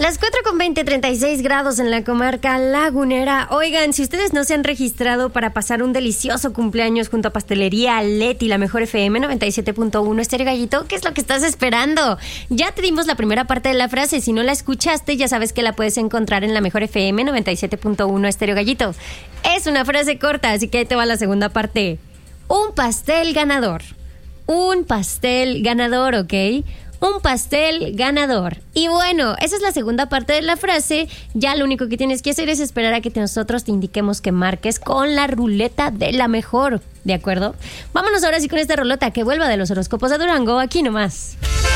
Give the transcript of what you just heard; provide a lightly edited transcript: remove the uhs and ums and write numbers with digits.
Las 4:20, 36 grados en la comarca lagunera. Oigan, si ustedes no se han registrado para pasar un delicioso cumpleaños junto a Pastelería Leti, la mejor FM 97.1 Estéreo Gallito, ¿qué es lo que estás esperando? Ya te dimos la primera parte de la frase. Si no la escuchaste, ya sabes que la puedes encontrar en la mejor FM 97.1 Estéreo Gallito. Es una frase corta, así que ahí te va la segunda parte. Un pastel ganador. Un pastel ganador, ¿ok? Un pastel ganador. Y bueno, esa es la segunda parte de la frase. Ya lo único que tienes que hacer es esperar a que nosotros te indiquemos que marques con la ruleta de la mejor. ¿De acuerdo? Vámonos ahora sí con esta rolota que vuelva de los horóscopos de Durango, aquí nomás.